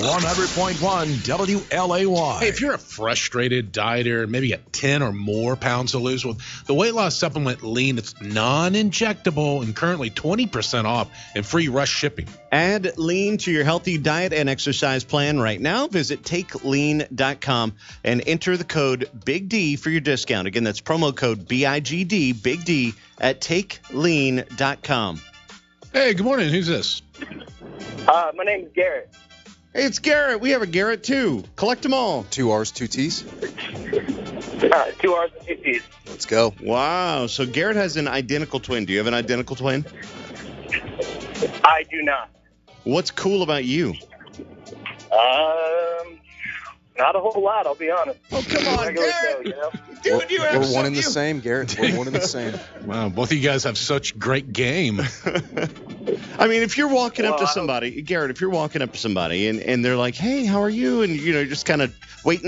100.1 WLAY. Hey, if you're a frustrated dieter, maybe got 10 or more pounds to lose, well, the weight loss supplement Lean, it's non-injectable and currently 20% off and free rush shipping. Add Lean to your healthy diet and exercise plan right now. Visit TakeLean.com and enter the code Big D for your discount. Again, that's promo code BIGD, Big D, at TakeLean.com. Hey, good morning. Who's this? My name's Garrett. Hey, it's Garrett. We have a Garrett, too. Collect them all. 2 R's, 2 T's. 2 R's and 2 T's. Let's go. Wow. So Garrett has an identical twin. Do you have an identical twin? I do not. What's cool about you? Not a whole lot, I'll be honest. Oh, come on, Regular Garrett. show, you know? Dude, you have We're one in the something. same, Garrett. We're one in the same. Wow, both of you guys have such great game. I mean, if you're walking up to Well, somebody, Garrett, if you're walking up to somebody and they're like, hey, how are you? And, you know, just kind of waiting